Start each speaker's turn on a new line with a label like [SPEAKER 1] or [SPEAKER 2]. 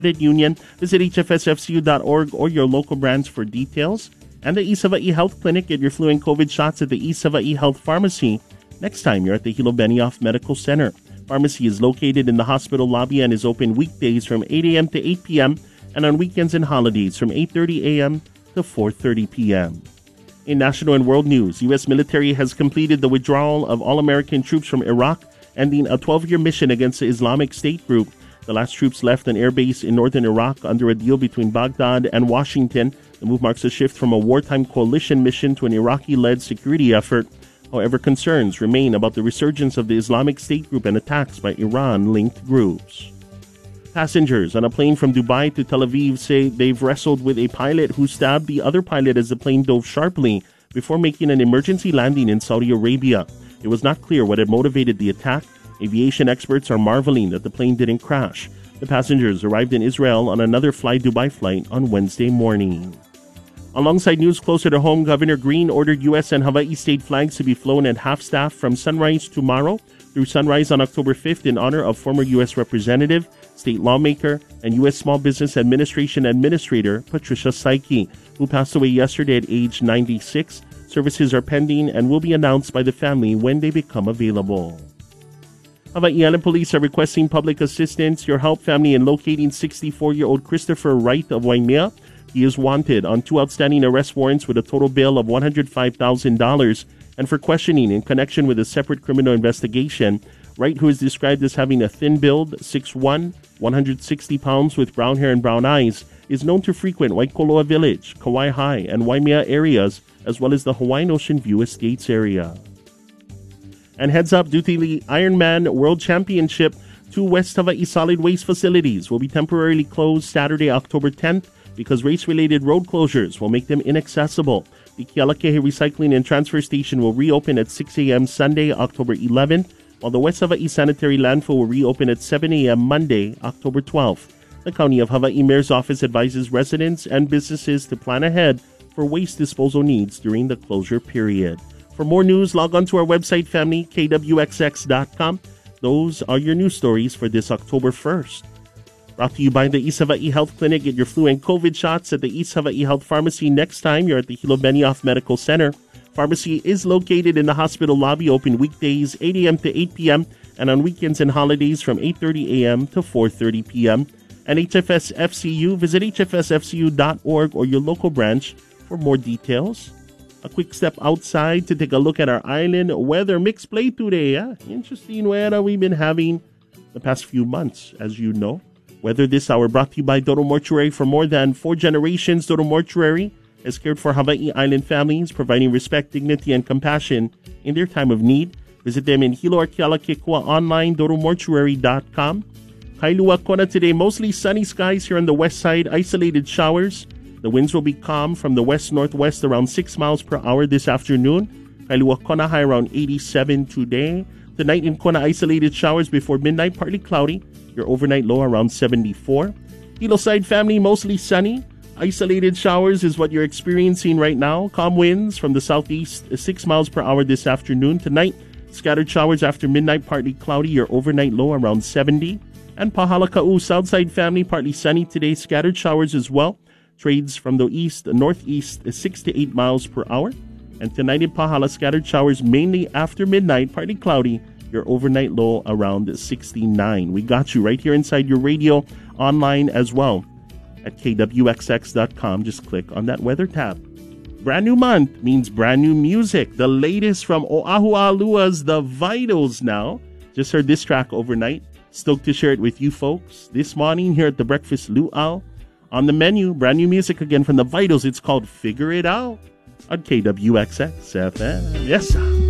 [SPEAKER 1] Union. Visit hfsfcu.org or your local branch for details. And the East Hawaii Health Clinic. Get your flu and COVID shots at the East Hawaii Health Pharmacy next time you're at the Hilo Benioff Medical Center. Pharmacy is located in the hospital lobby and is open weekdays from 8 a.m. to 8 p.m. and on weekends and holidays from 8:30 a.m. to 4:30 p.m. In national and world news, U.S. military has completed the withdrawal of all American troops from Iraq, ending a 12-year mission against the Islamic State group. The last troops left an airbase in northern Iraq under a deal between Baghdad and Washington. The move marks a shift from a wartime coalition mission to an Iraqi-led security effort. However, concerns remain about the resurgence of the Islamic State group and attacks by Iran-linked groups. Passengers on a plane from Dubai to Tel Aviv say they've wrestled with a pilot who stabbed the other pilot as the plane dove sharply before making an emergency landing in Saudi Arabia. It was not clear what had motivated the attack. Aviation experts are marveling that the plane didn't crash. The passengers arrived in Israel on another Fly Dubai flight on Wednesday morning. Alongside news closer to home, Governor Green ordered U.S. and Hawaii state flags to be flown at half-staff from sunrise tomorrow through sunrise on October 5th in honor of former U.S. Representative, state lawmaker, and U.S. Small Business Administration Administrator Patricia Saiki, who passed away yesterday at age 96. Services are pending and will be announced by the family when they become available. Hawaii Island Police are requesting public assistance, your help, family, in locating 64-year-old Christopher Wright of Waimea. He is wanted on 2 outstanding arrest warrants with a total bail of $105,000 and for questioning in connection with a separate criminal investigation. Wright, who is described as having a thin build, 6'1", 160 pounds with brown hair and brown eyes, is known to frequent Waikoloa Village, Kauai High, and Waimea areas, as well as the Hawaiian Ocean View Estates area. And heads up, due to the Ironman World Championship, 2 West Hawaii solid waste facilities will be temporarily closed Saturday, October 10th, because race-related road closures will make them inaccessible. The Kealakehe Recycling and Transfer Station will reopen at 6 a.m. Sunday, October 11th, while the West Hawaii Sanitary Landfill will reopen at 7 a.m. Monday, October 12th. The County of Hawaii Mayor's Office advises residents and businesses to plan ahead for waste disposal needs during the closure period. For more news, log on to our website, family, kwxx.com. Those are your news stories for this October 1st. Brought to you by the East Hawaii Health Clinic. Get your flu and COVID shots at the East Hawaii Health Pharmacy next time you're at the Hilo Benioff Medical Center. Pharmacy is located in the hospital lobby, open weekdays 8 a.m. to 8 p.m. and on weekends and holidays from 8:30 a.m. to 4:30 p.m. And HFS FCU, visit hfsfcu.org or your local branch for more details. A quick step outside to take a look at our island weather mix play today. Interesting weather we've been having the past few months, as you know. Weather this hour brought to you by Dodo Mortuary. For more than 4 generations, Dodo Mortuary has cared for Hawaii Island families, providing respect, dignity, and compassion in their time of need. Visit them in Hilo or Kealakekua online, dodomortuary.com. Kailua Kona today, mostly sunny skies here on the west side, isolated showers. The winds will be calm from the west-northwest around 6 miles per hour this afternoon. Kailua Kona high around 87 today. Tonight in Kona, isolated showers before midnight, partly cloudy. Your overnight low around 74. Hillside family, mostly sunny. Isolated showers is what you're experiencing right now. Calm winds from the southeast, 6 miles per hour this afternoon. Tonight, scattered showers after midnight, partly cloudy. Your overnight low around 70. And Pahalaka'u, Southside family, partly sunny today. Scattered showers as well. Trades from the east, northeast, 6 to 8 miles per hour. And tonight in Pahala, scattered showers mainly after midnight, partly cloudy. Your overnight low around 69. We got you right here inside your radio, online as well at kwxx.com. Just click on that weather tab. Brand new month means brand new music. The latest from Oahu'alua's The Vitals now. Just heard this track overnight. Stoked to share it with you folks this morning here at the Breakfast Luau. On the menu, brand new music again from The Vitals. It's called Figure It Out on KWXX FM. Yes, sir.